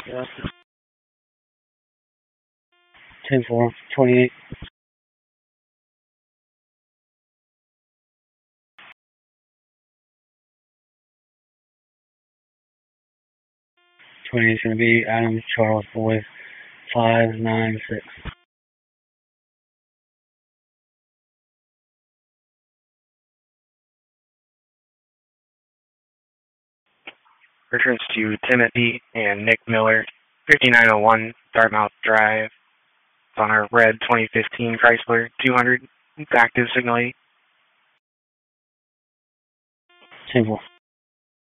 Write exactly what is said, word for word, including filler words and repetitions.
Yeah. ten four, twenty-eight. twenty-eight is going to be Adam Charles Boyd, five nine six. Returns to Timothy and Nick Miller, fifty-nine oh one Dartmouth Drive. It's on our red twenty fifteen Chrysler two hundred. It's active signal eight. ten four.